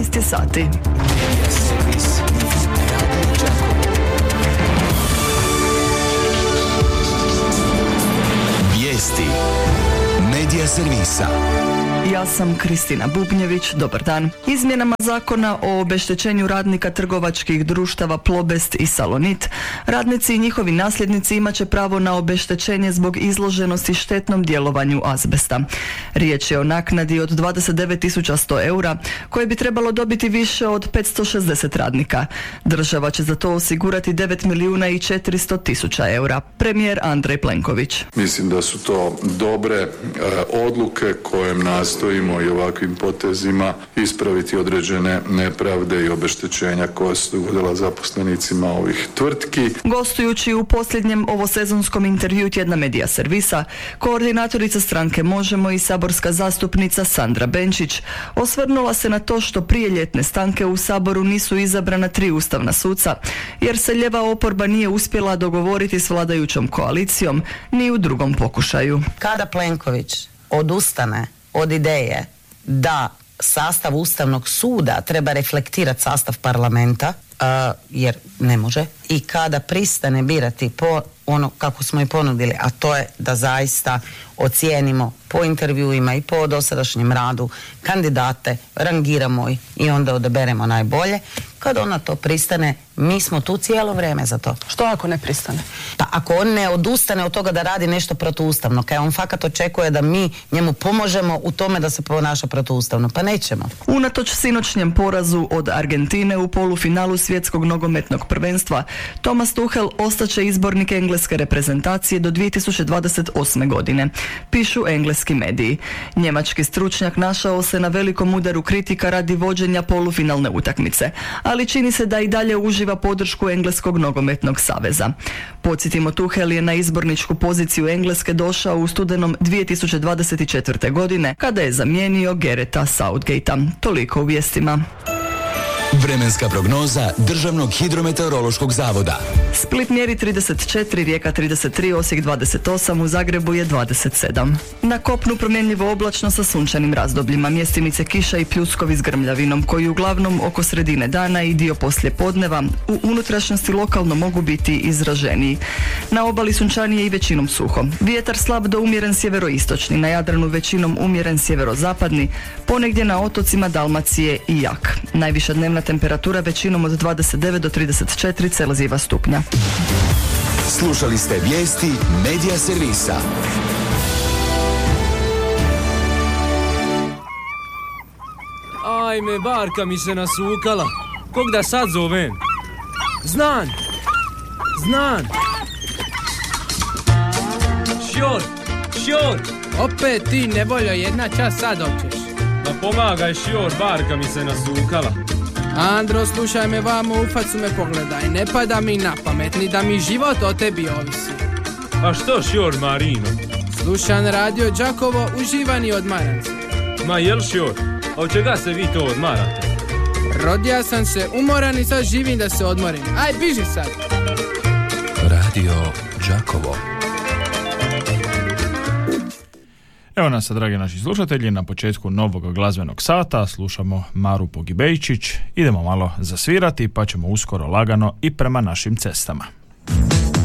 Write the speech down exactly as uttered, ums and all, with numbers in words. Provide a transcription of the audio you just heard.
jedanaest je sati. Vijesti Medija servisa. Ja sam Kristina Bubnjević, dobar dan. Izmjenama zakona o obeštećenju radnika trgovačkih društava Plobest i Salonit, radnici i njihovi nasljednici imat će pravo na obeštećenje zbog izloženosti štetnom djelovanju azbesta. Riječ je o naknadi od dvadeset devet tisuća sto eura, koje bi trebalo dobiti više od petsto šezdeset radnika. Država će za to osigurati devet milijuna i četiristo tisuća eura. Premijer Andrej Plenković. Mislim da su to dobre e, odluke kojem nas stojimo i ovakvim potezima ispraviti određene nepravde i obeštećenja koja su dogodila zaposlenicima ovih tvrtki. Gostujući u posljednjem ovosezonskom intervjuu tjedna Medija servisa, koordinatorica stranke Možemo i saborska zastupnica Sandra Benčić osvrnula se na to što prije ljetne stanke u Saboru nisu izabrana tri ustavna suca, jer se lijeva oporba nije uspjela dogovoriti s vladajućom koalicijom ni u drugom pokušaju. Kada Plenković odustane od ideje da sastav Ustavnog suda treba reflektirati sastav parlamenta, uh, jer ne može, i kada pristane birati po ono kako smo i ponudili, a to je da zaista ocijenimo po intervjuima i po dosadašnjem radu kandidate, rangiramo ih i onda odaberemo najbolje. Kad ona to pristane, mi smo tu cijelo vrijeme za to. Što ako ne pristane? Pa ako on ne odustane od toga da radi nešto protuustavno, kaj on fakat očekuje da mi njemu pomožemo u tome da se ponaša protuustavno, pa nećemo. Unatoč sinoćnjem porazu od Argentine u polufinalu svjetskog nogometnog prvenstva, Thomas Tuchel ostaće izbornik engleske reprezentacije do dvije tisuće dvadeset osme. godine, pišu engleski mediji. Njemački stručnjak našao se na velikom udaru kritika radi vođenja polufinalne utakmice, ali čini se da i dalje uživa podršku Engleskog nogometnog saveza. Podsjetimo, Tuchel je na izborničku poziciju Engleske došao u studenom dvije tisuće dvadeset četvrte. godine, kada je zamijenio Gareta Southgatea. Toliko u vijestima. Vremenska prognoza Državnog hidrometeorološkog zavoda. Split mjeri trideset četiri, Rijeka trideset tri, Osijek dvadeset osam, u Zagrebu je dvadeset sedam. Na kopnu promjenljivo oblačno sa sunčanim razdobljima, mjestimice kiša i pljuskovi s grmljavinom, koji uglavnom oko sredine dana i dio poslije podneva u unutrašnjosti lokalno mogu biti izraženiji. Na obali sunčanije i većinom suho. Vjetar slab do umjeren sjeveroistočni, na Jadranu većinom umjeren sjeverozapadni, ponegdje na otocima Dalmacije i jak. Najviša dnevna temperatura većinom od dvadeset devet do trideset četiri Celzijeva stupnja. Slušali ste vijesti Medija servisa. Ajme, barka mi se nasukala. Kog da sad zovem? Znan! Znan! Šjor! Šjor! Opet ti, nevoljo, jedna čas sad hoćeš. Ma pomagaj, Šjor, barka mi se nasukala. Andro, slušaj me vamo, u facu me pogledaj. Ne pada mi na pamet, ni da mi život o tebi ovisi. A što, Šjor, Marino? Slušam radio Đakovo, uživan i odmaran se. Ma jel, Šjor? A od čega se vi to odmarate? Rodija sam se umoran i sad živim da se odmorim. Aj, biži sad. Radio Đakovo. Evo nas, dragi naši slušatelji, na početku novog glazbenog sata slušamo Maru Pogibejčić. Idemo malo zasvirati pa ćemo uskoro lagano i prema našim cestama.